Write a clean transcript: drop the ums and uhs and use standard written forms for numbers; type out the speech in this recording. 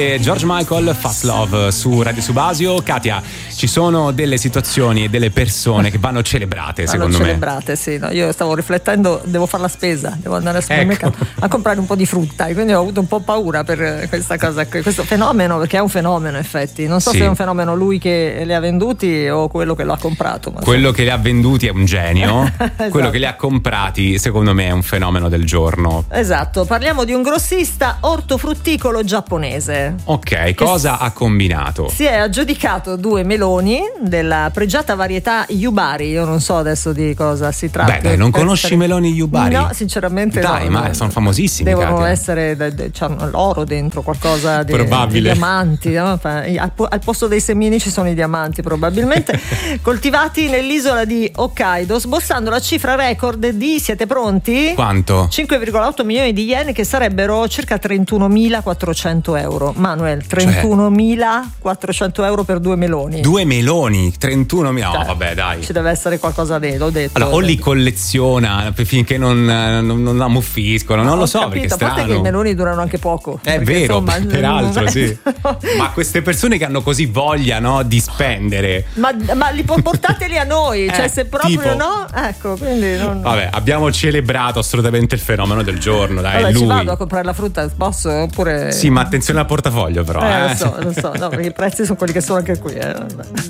George Michael, Fast Love su Radio Subasio. Katia, ci sono delle situazioni e delle persone che vanno celebrate, secondo me. Celebrate, sì. No, io stavo riflettendo, devo fare la spesa, devo andare al supermercato a comprare un po' di frutta e quindi ho avuto un po' paura per questa cosa, questo fenomeno, perché è un fenomeno, in effetti. Non so se è un fenomeno lui che li ha venduti o quello che l'ha comprato. Quello che li ha venduti è un genio, esatto. Quello che li ha comprati, secondo me, è un fenomeno del giorno. Esatto, parliamo di un grossista ortofrutticolo giapponese. Ok, cosa ha combinato? Si è aggiudicato 2 meloni della pregiata varietà Yubari. Io non so adesso di cosa si tratta. Beh, dai, non conosci i meloni Yubari? No, sinceramente dai, no. Ma sono famosissimi. Devono essere, c'hanno l'oro dentro, qualcosa di diamanti. No? Al posto dei semini ci sono i diamanti, probabilmente. Coltivati nell'isola di Hokkaido, sbossando la cifra record di, siete pronti? Quanto? 5,8 milioni di yen, che sarebbero circa 31.400 euro. Manuel, 31.400 euro per 2 meloni. 2 meloni, 31.000. No, vabbè, dai. Ci deve essere qualcosa dentro, l'ho detto. Allora, o li colleziona finché non ammuffiscono, non lo so, capito, perché è strano. A parte che i meloni durano anche poco. È vero, insomma, peraltro, sì. Ma queste persone che hanno così voglia, no, di spendere. Ma portateli a noi, cioè se proprio tipo, no, ecco, quindi non... Vabbè, abbiamo celebrato assolutamente il fenomeno del giorno, dai. Vabbè, lui. Ci vado a comprare la frutta, posso? Oppure... Sì, ma attenzione al portafoglio però. Lo so, no, perché i prezzi sono quelli che sono anche qui.